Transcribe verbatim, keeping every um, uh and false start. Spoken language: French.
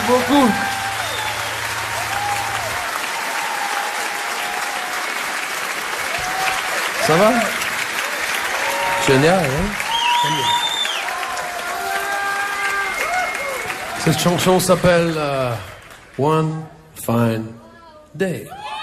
beaucoup. Ça va? Génial, hein? Cette chanson s'appelle uh, One Fine Day.